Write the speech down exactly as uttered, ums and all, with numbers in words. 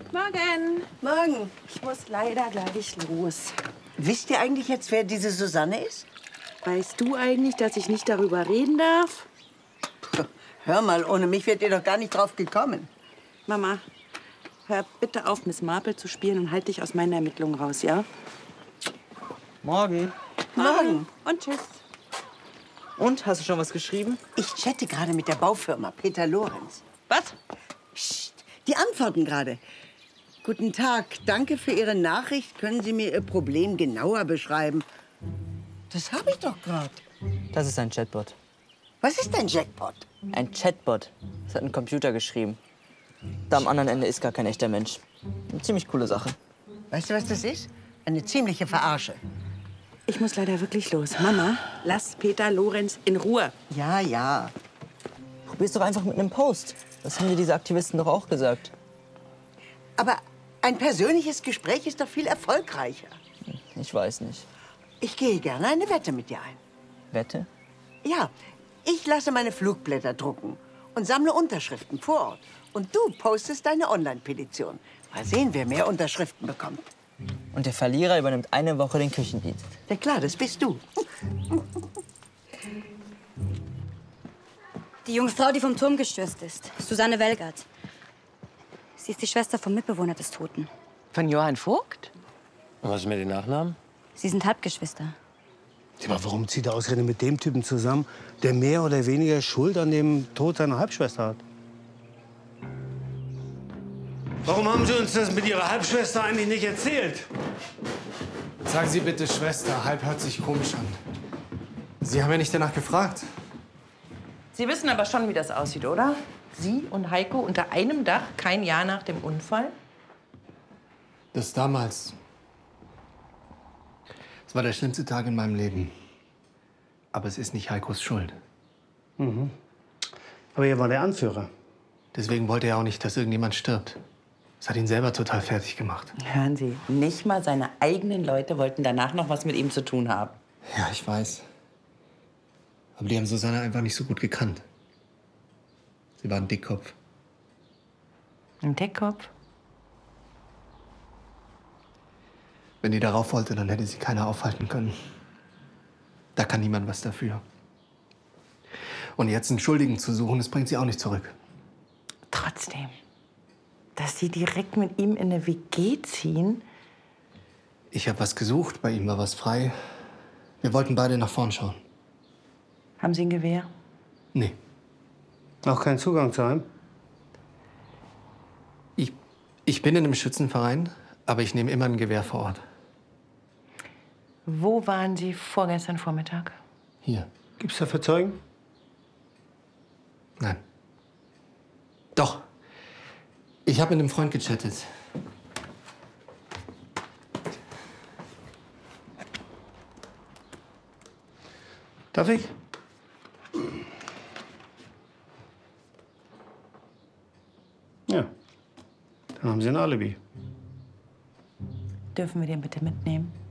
Morgen. Morgen. Ich muss leider gleich los. Wisst ihr eigentlich jetzt, wer diese Susanne ist? Weißt du eigentlich, dass ich nicht darüber reden darf? Puh, hör mal, ohne mich wärt ihr doch gar nicht drauf gekommen. Mama, hör bitte auf, Miss Marple zu spielen und halt dich aus meinen Ermittlungen raus, ja? Morgen. Morgen. Und tschüss. Und, hast du schon was geschrieben? Ich chatte gerade mit der Baufirma, Peter Lorenz. Was? Psst, die antworten gerade. Guten Tag, danke für Ihre Nachricht. Können Sie mir Ihr Problem genauer beschreiben? Das habe ich doch gerade. Das ist ein Chatbot. Was ist ein Jackpot? Ein Chatbot. Das hat ein Computer geschrieben. Da am anderen Ende ist gar kein echter Mensch. Eine ziemlich coole Sache. Weißt du, was das ist? Eine ziemliche Verarsche. Ich muss leider wirklich los. Mama, lass Peter Lorenz in Ruhe. Ja, ja. Probier's doch einfach mit einem Post. Das haben dir diese Aktivisten doch auch gesagt. Aber ein persönliches Gespräch ist doch viel erfolgreicher. Ich weiß nicht. Ich gehe gerne eine Wette mit dir ein. Wette? Ja, ich lasse meine Flugblätter drucken und sammle Unterschriften vor Ort. Und du postest deine Online-Petition. Mal sehen, wer mehr Unterschriften bekommt. Und der Verlierer übernimmt eine Woche den Küchendienst. Ja klar, das bist du. Die junge Frau, die vom Turm gestürzt ist, Susanne Welgert. Sie ist die Schwester vom Mitbewohner des Toten. Von Johann Vogt? Und was ist mit den Nachnamen? Sie sind Halbgeschwister. Aber warum zieht er ausgerechnet mit dem Typen zusammen, der mehr oder weniger Schuld an dem Tod seiner Halbschwester hat? Warum haben Sie uns das mit Ihrer Halbschwester eigentlich nicht erzählt? Sagen Sie bitte Schwester, halb hört sich komisch an. Sie haben ja nicht danach gefragt. Sie wissen aber schon, wie das aussieht, oder? Sie und Heiko unter einem Dach, kein Jahr nach dem Unfall? Das damals. Es war der schlimmste Tag in meinem Leben. Aber es ist nicht Heikos Schuld. Mhm. Aber er war der Anführer. Deswegen wollte er auch nicht, dass irgendjemand stirbt. Das hat ihn selber total fertig gemacht. Hören Sie, nicht mal seine eigenen Leute wollten danach noch was mit ihm zu tun haben. Ja, ich weiß. Aber die haben Susanne einfach nicht so gut gekannt. Sie war ein Dickkopf. Ein Dickkopf? Wenn die darauf wollte, dann hätte sie keiner aufhalten können. Da kann niemand was dafür. Und jetzt einen Schuldigen zu suchen, das bringt sie auch nicht zurück. Trotzdem, dass Sie direkt mit ihm in eine W G ziehen? Ich habe was gesucht, bei ihm war was frei. Wir wollten beide nach vorn schauen. Haben Sie ein Gewehr? Nee. Auch keinen Zugang zu einem? Ich, ich bin in einem Schützenverein, aber ich nehme immer ein Gewehr vor Ort. Wo waren Sie vorgestern Vormittag? Hier. Gibt's dafür Zeugen? Nein. Doch. Ich habe mit einem Freund gechattet. Darf ich? Ja. Dann haben Sie ein Alibi. Dürfen wir den bitte mitnehmen?